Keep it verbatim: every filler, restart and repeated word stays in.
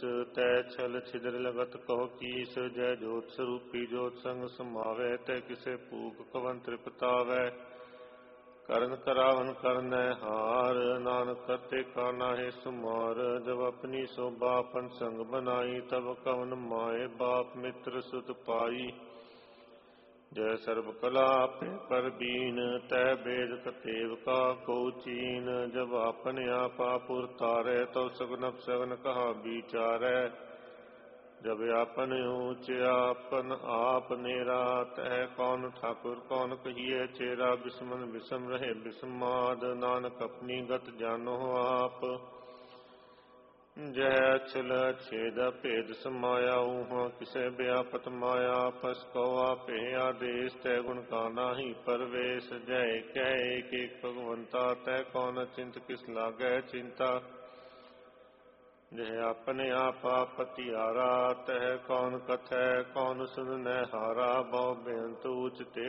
तै छल छिदर लगत कहो कीस। जय जोत स्वरूपी जोत संग समावै तै किसे पूक कवन तृपतावै। ਕਰਨ ਕਰਾਵਨ ਕਰਨੈ ਹਾਰ ਨਾਨਕ ਕਰਤੇ ਕਾ ਨਾਹਿ ਸੁਮਾਰ। ਜਬ ਆਪਣੀ ਸੋਭਾ ਆਪਨ ਸੰਗ ਬਨਾਈ ਤਬ ਕਵਨ ਮਾਏ ਬਾਪ ਮਿੱਤਰ ਸੁਤ ਪਾਈ। ਜੈ ਸਰਬ ਕਲਾ ਆਪੇ ਪਰਬੀਨ ਤੈ ਬੇਦ ਕਤੇਵ ਕਾ ਕੋ ਚੀਨ। ਜਬ ਆਪਨ ਆਪ ਆਪੁਰ ਤਾਰੈ ਤਉ ਸਗਨ ਅਪਸਗਨ ਕਹਾ ਵਿਚਾਰੈ। जब आपन ऊँच आपन आप नेरा तह कौन ठाकुर कौन कहिए चेरा। बिस्मन बिसम रहे बिस्माद नानक अपनी गत जानो आप। जय अछल छेद भेद समाया ऊहा किसे व्यापत माया। फस को आपे आदेश तय गुण का नाही परवेश। जय कह एक एक भगवंता तय कौन चिंत किस लागै चिंता। जय अपने आप पतिहारा तह कौन कथै कौन सुन हारा। बहु बेअंत ऊच ते